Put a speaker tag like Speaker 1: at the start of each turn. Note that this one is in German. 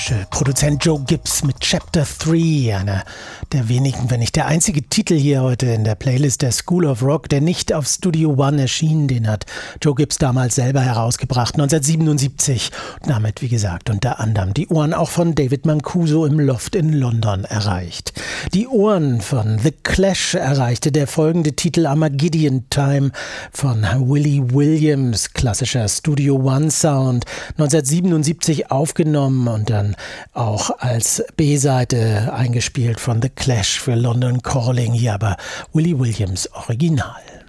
Speaker 1: amerikanische Produzent Joe Gibbs mit Chapter 3, einer der wenigen, wenn nicht der einzige Titel hier heute in der Playlist der School of Rock, der nicht auf Studio One erschien. Den hat Joe Gibbs damals selber herausgebracht, 1977. Und damit, wie gesagt, unter anderem die Ohren auch von David Mancuso im Loft in London erreicht. Die Ohren von The Clash erreichte der folgende Titel Armageddon Time von Willie Williams, klassischer Studio One Sound, 1977 aufgenommen und dann auch als B-Seite eingespielt von The Clash für London Calling, hier aber Willie Williams Original.